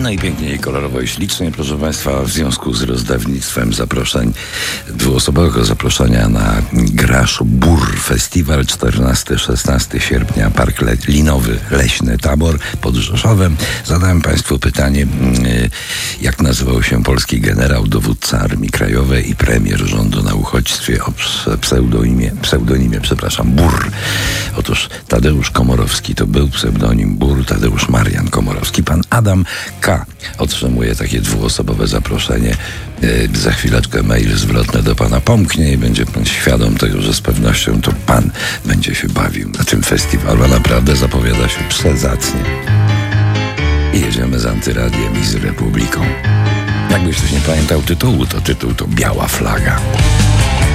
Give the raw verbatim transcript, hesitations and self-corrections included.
No i pięknie, i kolorowo, i ślicznie, proszę Państwa, w związku z rozdawnictwem zaproszeń, dwuosobowego zaproszenia na Grasz Bur Festiwal czternastego szesnastego sierpnia, Park Le- Linowy Leśny Tabor pod Rzeszowem. Zadałem Państwu pytanie, jak nazywał się polski generał, dowódca Armii Krajowej i premier rządu na uchodźstwie o pseudonimie, pseudonimie, przepraszam, Bur. Otóż Tadeusz Komorowski to był pseudonim Bur, Tadeusz Marian Komorowski. Pan Adam K. otrzymuje takie dwuosobowe zaproszenie. Yy, za chwileczkę mail zwrotny do pana pomknie i będzie pan świadom tego, że z pewnością to pan będzie się bawił na tym festiwalu. A naprawdę zapowiada się przezacnie. I jedziemy z Antyradiem i z Republiką. Jakbyś ktoś nie pamiętał tytułu, to tytuł to Biała Flaga.